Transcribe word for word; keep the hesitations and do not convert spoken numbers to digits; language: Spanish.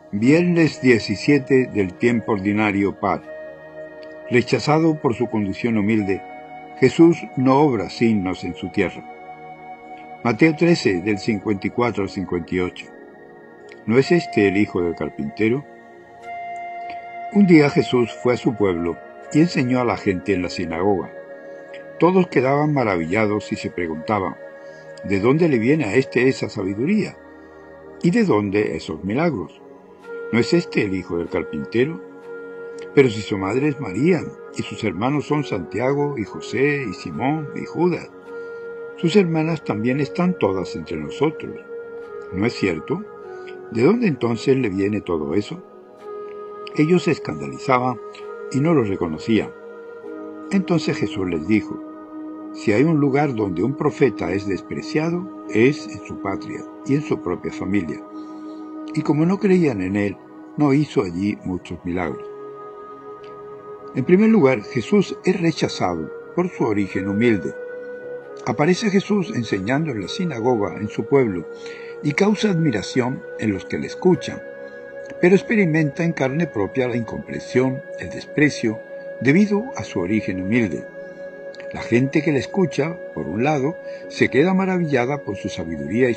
Viernes diecisiete del tiempo ordinario par. Rechazado por su condición humilde, Jesús no obra signos en su tierra. Mateo trece, del cincuenta y cuatro al cincuenta y ocho. ¿No es este el hijo del carpintero? Un día Jesús fue a su pueblo y enseñó a la gente en la sinagoga. Todos quedaban maravillados y se preguntaban, ¿de dónde le viene a éste esa sabiduría? ¿Y de dónde esos milagros? ¿No es este el hijo del carpintero? Pero si su madre es María, y sus hermanos son Santiago, y José, y Simón, y Judas, sus hermanas también están todas entre nosotros. ¿No es cierto? ¿De dónde entonces le viene todo eso? Ellos se escandalizaban y no los reconocían. Entonces Jesús les dijo, si hay un lugar donde un profeta es despreciado, es en su patria y en su propia familia. Y como no creían en él, no hizo allí muchos milagros. En primer lugar, Jesús es rechazado por su origen humilde. Aparece Jesús enseñando en la sinagoga en su pueblo y causa admiración en los que le escuchan, pero experimenta en carne propia la incomprensión, el desprecio, debido a su origen humilde. La gente que le escucha, por un lado, se queda maravillada por su sabiduría y